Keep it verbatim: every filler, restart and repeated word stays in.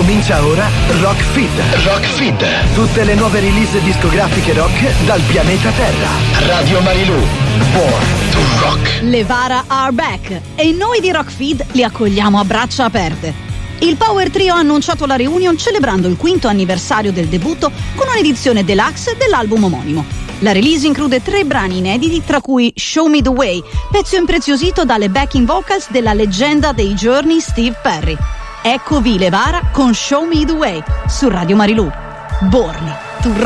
Comincia ora Rock Feed. Rock Feed. Tutte le nuove release discografiche rock dal pianeta Terra. Radio Marilù. Born to Rock. Le Vara are back e noi di Rock Feed li accogliamo a braccia aperte. Il Power Trio ha annunciato la reunion celebrando il quinto anniversario del debutto con un'edizione deluxe dell'album omonimo. La release include tre brani inediti, tra cui Show Me the Way, pezzo impreziosito dalle backing vocals della leggenda dei Journey Steve Perry. Eccovi Le Vara con Show Me the Way su Radio Marilù. Born